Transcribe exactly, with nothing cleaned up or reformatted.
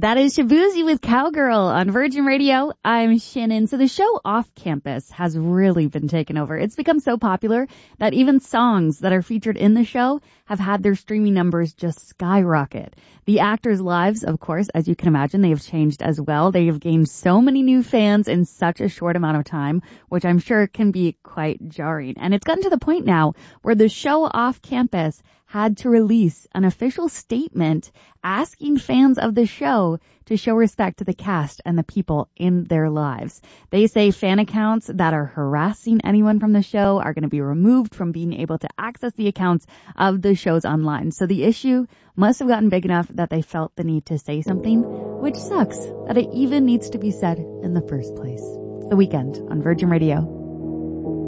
That is Shabuzi with Cowgirl on Virgin Radio. I'm Shannon. So the show Off Campus has really been taken over. It's become so popular that even songs that are featured in the show have had their streaming numbers just skyrocket. The actors' lives, of course, as you can imagine, they have changed as well. They have gained so many new fans in such a short amount of time, which I'm sure can be quite jarring. And it's gotten to the point now where the show Off Campus had to release an official statement asking fans of the show to show respect to the cast and the people in their lives. They say fan accounts that are harassing anyone from the show are going to be removed from being able to access the accounts of the shows online. So the issue must have gotten big enough that they felt the need to say something, which sucks that it even needs to be said in the first place. The Weekend on Virgin Radio.